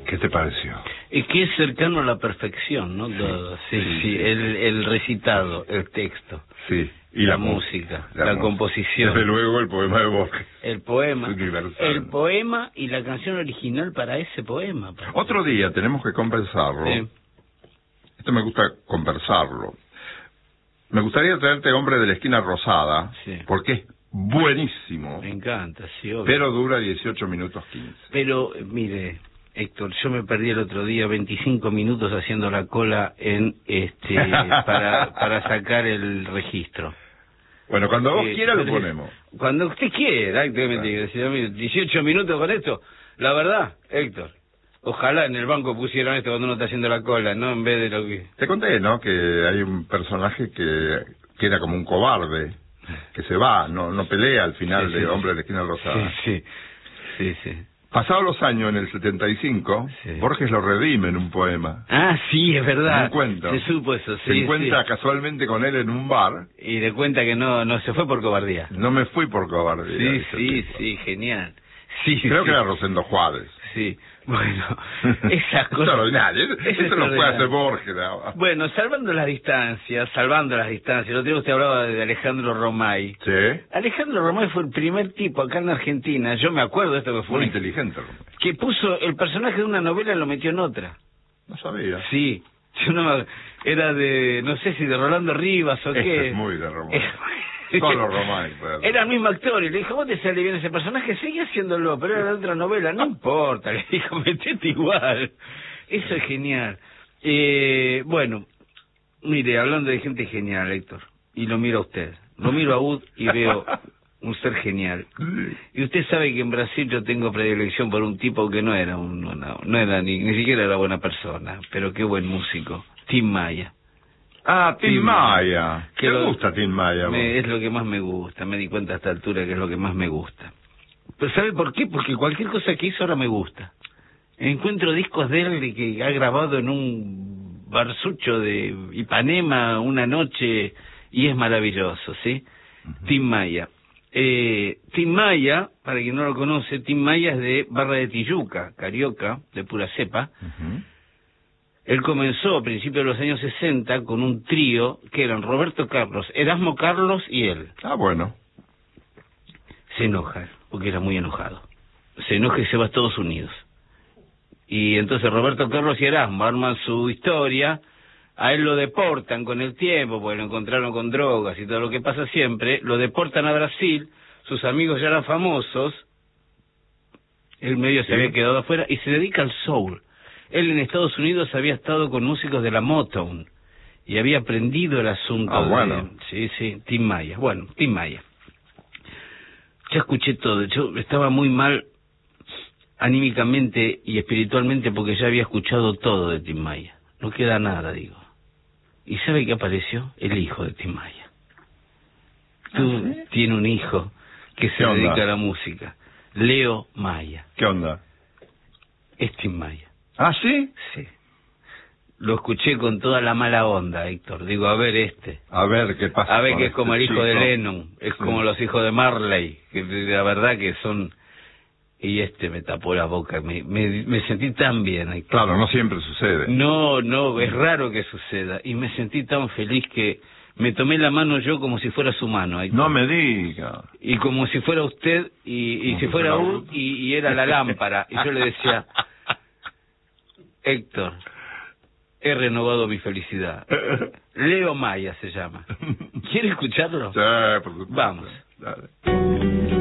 ¿Qué te pareció? Es que es cercano a la perfección, ¿no? Todo. Sí, el recitado, el texto. Sí. Y la música, la composición. Desde luego el poema de Borges. El poema. Universal. El poema y la canción original para ese poema. Otro día tenemos que conversarlo. Sí. Esto me gusta conversarlo. Me gustaría traerte Hombre de la Esquina Rosada, sí, porque es buenísimo. Me encanta, sí, obvio. Pero dura 18 minutos 15. Pero, mire, Héctor, yo me perdí el otro día 25 minutos haciendo la cola en para sacar el registro. Bueno, cuando vos quieras lo ponemos. Cuando usted quiera, exactamente. Claro. 18 minutos con esto. La verdad, Héctor, ojalá en el banco pusieran esto cuando uno está haciendo la cola, ¿no? En vez de lo que... Te conté, ¿no? Que hay un personaje que era como un cobarde, que se va, no pelea al final de Hombre de la Esquina Rosada. Sí. Pasados los años, en el 75, Borges lo redime en un poema. Ah, sí, es verdad. Un cuento. Se supo eso, sí. Se encuentra casualmente con él en un bar. Y le cuenta que no se fue por cobardía. No me fui por cobardía. Sí, genial. Sí, creo que era Rosendo Juárez. Sí, bueno, esas cosas... Extraordinario, eso lo puede hacer Borges. Bueno, salvando las distancias, el otro día usted hablaba de Alejandro Romay. Sí. Alejandro Romay fue el primer tipo acá en Argentina, yo me acuerdo de esto que fue... Muy inteligente, Romay. Que puso el personaje de una novela y lo metió en otra. No sabía. Sí, era de, no sé si de Rolando Rivas o qué. Es muy de Romay. Solo Romay. Era el mismo actor y le dijo, vos te sale bien ese personaje, sigue haciéndolo, pero era de otra novela, no importa, le dijo, metete igual. Eso es genial. Bueno, mire, hablando de gente genial, Héctor, y lo miro a usted, lo miro a Ud y veo un ser genial. Y usted sabe que en Brasil yo tengo predilección por un tipo que no era ni siquiera era buena persona, pero qué buen músico, Tim Maya. Ah, Tim Maya. ¿Qué me gusta Tim Maya? Es lo que más me gusta, me di cuenta a esta altura que es lo que más me gusta. Pero ¿sabe por qué? Porque cualquier cosa que hizo ahora me gusta. Encuentro discos de él que ha grabado en un barsucho de Ipanema una noche y es maravilloso, ¿sí? Tim Maya. Tim Maya, para quien no lo conoce, Tim Maya es de Barra de Tijuca, carioca, de pura cepa. Él comenzó a principios de los años 60 con un trío que eran Roberto Carlos, Erasmo Carlos y él. Ah, bueno. Se enoja, porque era muy enojado. Se enoja y se va a Estados Unidos. Y entonces Roberto Carlos y Erasmo arman su historia, a él lo deportan con el tiempo, porque lo encontraron con drogas y todo lo que pasa siempre, lo deportan a Brasil, sus amigos ya eran famosos, él medio se había quedado afuera, y se dedica al soul. Él en Estados Unidos había estado con músicos de la Motown y había aprendido el asunto. Ah, bueno. Sí, Tim Maya. Bueno, Tim Maya. Ya escuché todo. Yo estaba muy mal anímicamente y espiritualmente porque ya había escuchado todo de Tim Maya. No queda nada, digo. ¿Y sabe qué apareció? El hijo de Tim Maya. Tiene un hijo que se dedica a la música. Leo Maya. ¿Qué onda? Es Tim Maya. ¿Ah, sí? Sí. Lo escuché con toda la mala onda, Héctor. Digo, a ver A ver qué pasa. A ver que es como el hijo de Lennon, es como los hijos de Marley, que la verdad que son... Y me tapó la boca, me sentí tan bien, Héctor. Claro, no siempre sucede. No, es raro que suceda. Y me sentí tan feliz que me tomé la mano yo como si fuera su mano, Héctor. No me diga. Y como si fuera usted, y si fuera Ud, y era la lámpara. Y yo le decía... Héctor, he renovado mi felicidad. Leo Maya se llama. ¿Quiere escucharlo? Sí, por supuesto. Vamos. Dale.